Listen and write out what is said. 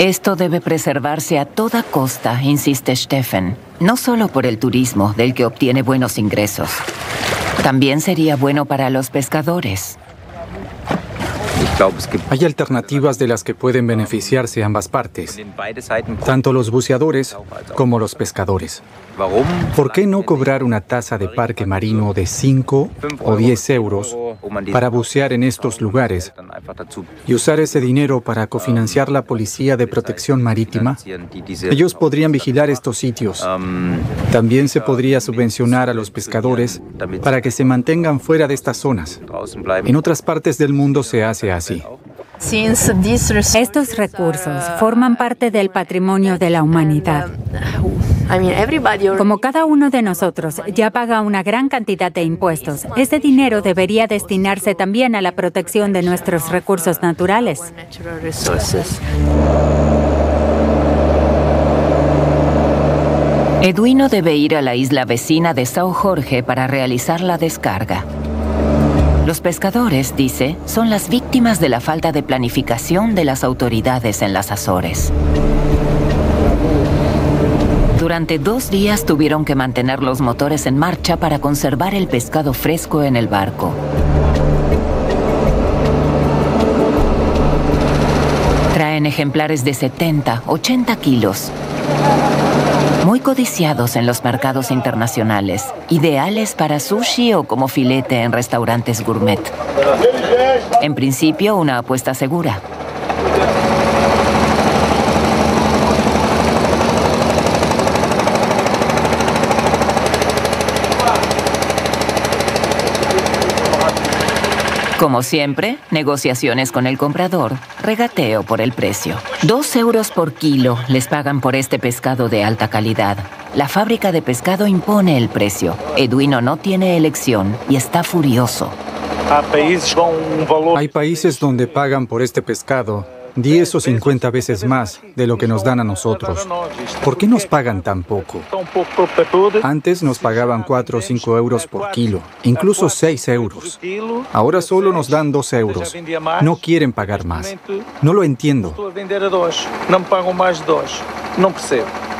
Esto debe preservarse a toda costa, insiste Steffen, no solo por el turismo, del que obtiene buenos ingresos. También sería bueno para los pescadores. Hay alternativas de las que pueden beneficiarse ambas partes, tanto los buceadores como los pescadores. ¿Por qué no cobrar una tasa de parque marino de 5 o 10 euros para bucear en estos lugares y usar ese dinero para cofinanciar la Policía de Protección Marítima? Ellos podrían vigilar estos sitios. También se podría subvencionar a los pescadores para que se mantengan fuera de estas zonas. En otras partes del mundo se hace así. Estos recursos forman parte del patrimonio de la humanidad. Como cada uno de nosotros ya paga una gran cantidad de impuestos, ese dinero debería destinarse también a la protección de nuestros recursos naturales. Eduino debe ir a la isla vecina de São Jorge para realizar la descarga. Los pescadores, dice, son las víctimas de la falta de planificación de las autoridades en las Azores. Durante 2 días tuvieron que mantener los motores en marcha para conservar el pescado fresco en el barco. Traen ejemplares de 70, 80 kilos. Muy codiciados en los mercados internacionales, ideales para sushi o como filete en restaurantes gourmet. En principio, una apuesta segura. Como siempre, negociaciones con el comprador, regateo por el precio. 2 euros por kilo les pagan por este pescado de alta calidad. La fábrica de pescado impone el precio. Eduino no tiene elección y está furioso. Hay países donde pagan por este pescado 10 o 50 veces más de lo que nos dan a nosotros. ¿Por qué nos pagan tan poco? Antes nos pagaban 4 o 5 euros por kilo, incluso 6 euros. Ahora solo nos dan 2 euros. No quieren pagar más. No lo entiendo. Não pagam mais de 2. Não percebo.